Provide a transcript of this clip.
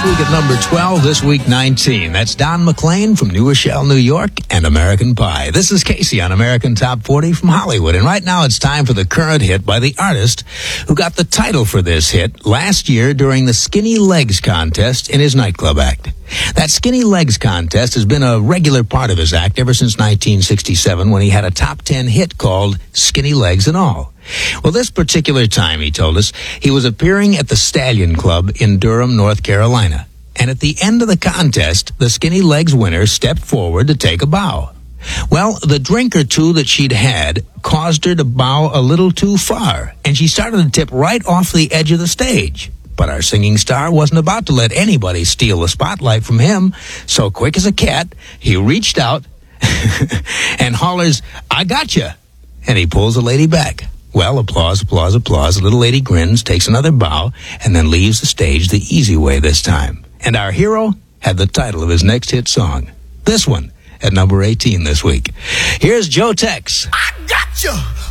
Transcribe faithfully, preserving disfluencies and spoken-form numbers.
week at number twelve, this week nineteen. That's Don McLean from New Rochelle, New York, and American Pie. This is Casey on American Top forty from Hollywood, and right now it's time for the current hit by the artist who got the title for this hit last year during the Skinny Legs contest in his nightclub act. That Skinny Legs contest has been a regular part of his act ever since nineteen sixty-seven, when he had a top ten hit called Skinny Legs and All. Well, this particular time, he told us, he was appearing at the Stallion Club in Durham, North Carolina. And at the end of the contest, the Skinny Legs winner stepped forward to take a bow. Well, the drink or two that she'd had caused her to bow a little too far, and she started to tip right off the edge of the stage. But our singing star wasn't about to let anybody steal the spotlight from him. So quick as a cat, he reached out and hollers, "I gotcha!" And he pulls the lady back. Well, applause, applause, applause. The little lady grins, takes another bow, and then leaves the stage the easy way this time. And our hero had the title of his next hit song. This one at number eighteen this week. Here's Joe Tex. I gotcha!